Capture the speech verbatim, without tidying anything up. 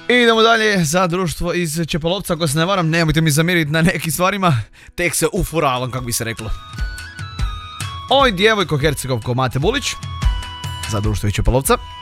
Idemo dalje za društvo iz Čepalovca, ako se ne varam, nemojte mi zamjeriti na nekim stvarima, tek se ufuravam, kako bi se reklo. Oj, djevojko Hercegovko Mate Bulić, za društvo iz Čepalovca.